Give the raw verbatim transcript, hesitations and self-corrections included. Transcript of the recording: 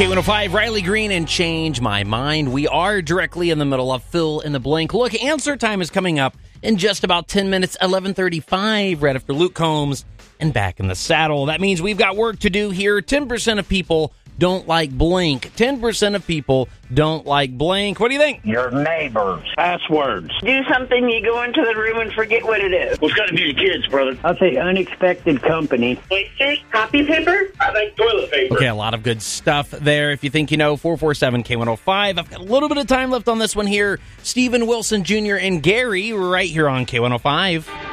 K one oh five, Riley Green and Change My Mind. We are directly in the middle of Fill in the Blank. Look, answer time is coming up in just about ten minutes, eleven thirty-five, right after Luke Combs and Back in the Saddle. That means we've got work to do here. ten percent of people don't like blank. ten percent of people don't like blank. What do you think? Your neighbors. Passwords. Do something, you go into the room and forget what it is. Well, it's got to be the kids, brother. I'll say unexpected company. Oysters, copy paper. I think toilet paper. Okay, a lot of good stuff there. If you think you know, four four seven K one oh five. I've got a little bit of time left on this one here. Stephen Wilson Junior and Gary right here on K one oh five.